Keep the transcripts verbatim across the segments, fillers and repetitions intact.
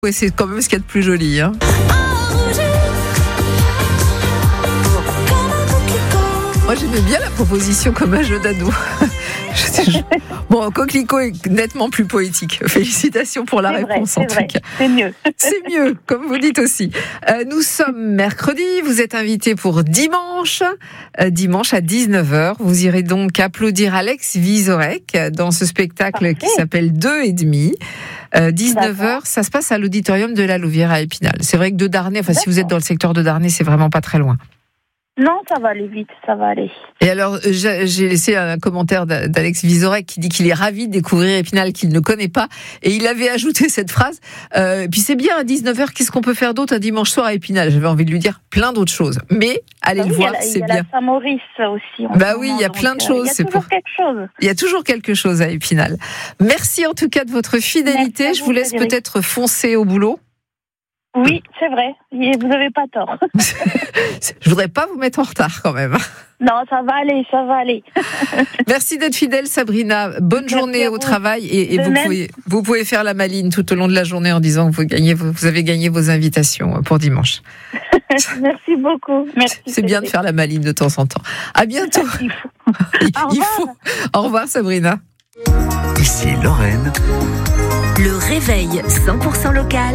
Oui, c'est quand même ce qu'il y a de plus joli. Hein. Moi, j'aimais bien la proposition comme un jeu d'ado. Bon, Coquelicot est nettement plus poétique. Félicitations pour la c'est réponse, vrai, en tout vrai. cas. C'est mieux. C'est mieux, comme vous dites aussi. Euh, nous sommes mercredi, vous êtes invité pour dimanche. Euh, dimanche à dix-neuf heures. Vous irez donc applaudir Alex Vizorek dans ce spectacle Parfait. qui s'appelle Deux et demi. Euh, dix-neuf heures, ça se passe à l'auditorium de la Louvière à Épinal. C'est vrai que de Darney, enfin, si vous êtes dans le secteur de Darney, c'est vraiment pas très loin. Non, ça va aller vite, ça va aller. Et alors, j'ai j'ai laissé un commentaire d'Alex Vizorek qui dit qu'il est ravi de découvrir Épinal qu'il ne connaît pas. Et il avait ajouté cette phrase. Euh, puis c'est bien à dix-neuf heures, qu'est-ce qu'on peut faire d'autre un dimanche soir à Épinal? J'avais envie de lui dire plein d'autres choses. Mais allez Ah oui, le voir, il y a, c'est il y a bien. la Saint-Maurice aussi. En Bah ce oui, moment, il y a donc, plein de euh, choses. Il y a c'est toujours pour... quelque chose. Il y a toujours quelque chose à Épinal. Merci en tout cas de votre fidélité. Merci à Je vous, vous laisse Frédéric. peut-être foncer au boulot. Oui, c'est vrai. Et vous n'avez pas tort. Je voudrais pas vous mettre en retard quand même. Non, ça va aller, ça va aller. Merci d'être fidèle, Sabrina. Bonne Merci journée à au vous. travail et, et De vous même. pouvez vous pouvez faire la maline tout au long de la journée en disant que vous gagnez vous avez gagné vos invitations pour dimanche. Merci beaucoup. Merci. C'est bien de faire la maline de temps en temps. À bientôt. Il faut. Il, Au il revoir. faut. Au revoir, Sabrina. Ici Lorraine, Le réveil cent pour cent local.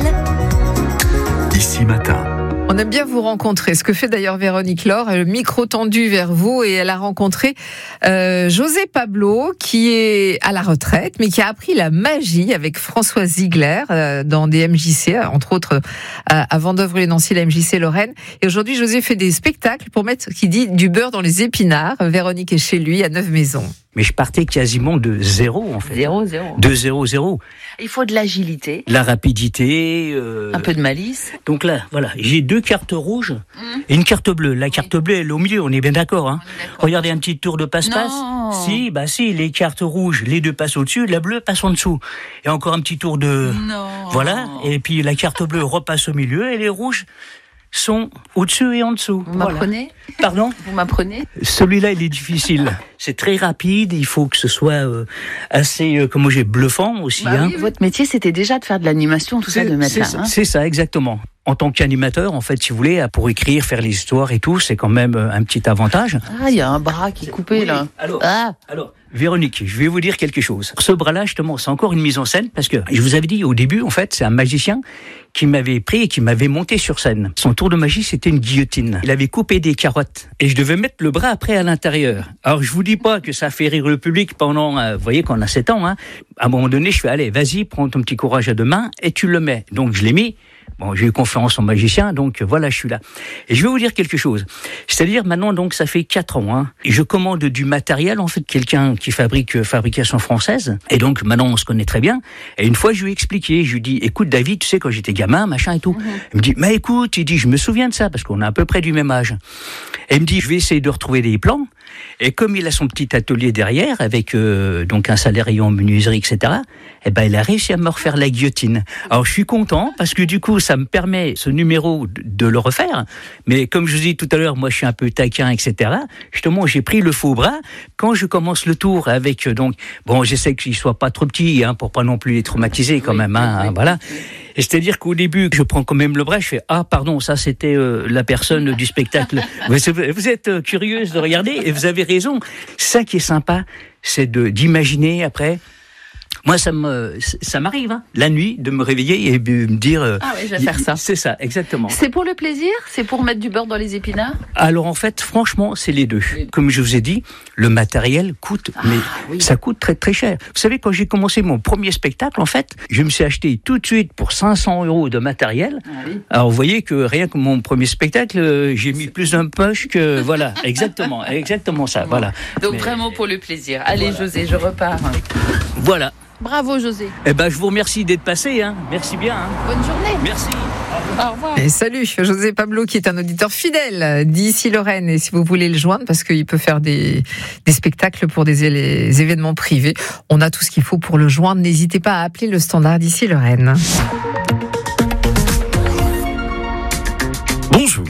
ici matin. On aime bien vous rencontrer. Ce que fait d'ailleurs Véronique Laure, le micro tendu vers vous, et elle a rencontré euh, José Pablo, qui est à la retraite, mais qui a appris la magie avec François Ziegler euh, dans des M J C, entre autres euh, à Vendeuvre-les-Nancy, la M J C Lorraine. Et aujourd'hui, José fait des spectacles pour mettre, qui dit, du beurre dans les épinards. Véronique est chez lui à Neuve-Maisons. Mais je partais quasiment de zéro, en fait. Zéro, zéro. De zéro, zéro. Il faut de l'agilité, La rapidité. euh, un peu de malice. Donc là, voilà, j'ai deux cartes rouges et une carte bleue. La carte bleue, elle est au milieu, on est bien d'accord. Hein. Regardez un petit tour de passe-passe. Non. Si, bah si, les cartes rouges, les deux passent au-dessus, la bleue passe en dessous. Et encore un petit tour de... Non. Voilà, et puis la carte bleue repasse au milieu et les rouges sont au-dessus et en dessous. Vous Voilà. m'apprenez Pardon ? Vous m'apprenez Celui-là, il est difficile. C'est très rapide, il faut que ce soit euh, assez, euh, comment j'ai, bluffant aussi. Bah hein. oui, votre métier, c'était déjà de faire de l'animation, tout ça, de mettre c'est là. ça, Hein. c'est ça, exactement. En tant qu'animateur, en fait, si vous voulez, pour écrire, faire les histoires et tout, c'est quand même euh, un petit avantage. Ah, il y a un bras qui est coupé, Oui, là. alors, Ah, alors, Véronique, je vais vous dire quelque chose. Ce bras-là, justement, c'est encore une mise en scène, parce que je vous avais dit au début, en fait, c'est un magicien qui m'avait pris et qui m'avait monté sur scène. Son tour de magie, c'était une guillotine. Il avait coupé des carottes et je devais mettre le bras après à l'intérieur. Alors, je vous dis pas que ça fait rire le public pendant, euh, vous voyez qu'on a sept ans, hein. À un moment donné, je fais, allez, vas-y, prends ton petit courage à deux mains et tu le mets. Donc, je l'ai mis. Bon, j'ai eu confiance en magicien, donc voilà, je suis là. Et je vais vous dire quelque chose. C'est-à-dire, maintenant, donc, ça fait quatre ans, hein. Je commande du matériel, en fait, quelqu'un qui fabrique euh, fabrication française. Et donc, maintenant, on se connaît très bien. Et une fois, je lui ai expliqué, je lui ai dit, écoute, David, tu sais, quand j'étais gamin, machin et tout. Mm-hmm. Il me dit, mais écoute, il dit, je me souviens de ça, parce qu'on est à peu près du même âge. Et il me dit, je vais essayer de retrouver des plans. Et comme il a son petit atelier derrière, avec euh, donc un salarié en menuiserie, et cetera, eh ben, il a réussi à me refaire la guillotine. Alors, je suis content, parce que du coup, ça me permet, ce numéro, de, de le refaire. Mais comme je vous dis tout à l'heure, moi, je suis un peu taquin, et cetera. Justement, j'ai pris le faux bras. Quand je commence le tour avec, euh, donc, bon, j'essaie qu'il soit pas trop petit, hein, pour pas non plus les traumatiser, quand oui, même, hein, oui, hein, voilà. Et c'est-à-dire qu'au début, je prends quand même le bras, je fais « Ah, pardon, ça c'était euh, la personne du spectacle. » Vous, vous êtes euh, curieuse de regarder, et vous avez raison. Ça qui est sympa, c'est de d'imaginer après... Moi, ça me, ça m'arrive, hein, la nuit, de me réveiller et de me dire... euh, ah oui, je vais faire ça. C'est ça, exactement. C'est pour le plaisir? C'est pour mettre du beurre dans les épinards? Alors en fait, franchement, c'est les deux. Oui. Comme je vous ai dit, le matériel coûte, Ah, mais oui. ça coûte très très cher. Vous savez, quand j'ai commencé mon premier spectacle, en fait, je me suis acheté tout de suite pour cinq cents euros de matériel. Ah, oui. Alors vous voyez que rien que mon premier spectacle, euh, j'ai mis plus d'un poche que... Voilà, exactement, exactement ça, voilà. Donc Mais- vraiment pour le plaisir. Allez, José, je repars. Voilà. Bravo, José. Eh ben, je vous remercie d'être passé, hein. Merci bien, hein. Bonne journée. Merci. Au revoir. Et salut, José Pablo, qui est un auditeur fidèle d'ici Lorraine. Et si vous voulez le joindre, parce qu'il peut faire des, des spectacles pour des les événements privés, on a tout ce qu'il faut pour le joindre. N'hésitez pas à appeler le standard d'ici Lorraine. Bonjour. Et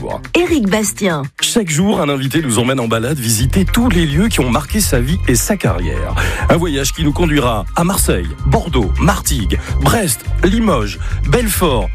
Éric Bastien. Chaque jour, un invité nous emmène en balade visiter tous les lieux qui ont marqué sa vie et sa carrière. Un voyage qui nous conduira à Marseille, Bordeaux, Martigues, Brest, Limoges, Belfort,